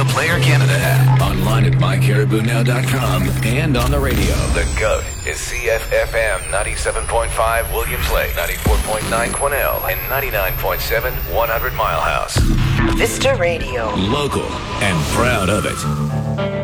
the Player Canada app, online at mycaribounow.com, and on the radio. The GOAT is CFFM 97.5 Williams Lake, 94.9 Quesnel, and 99.7 100 Mile House. Vista Radio. Local and proud of it.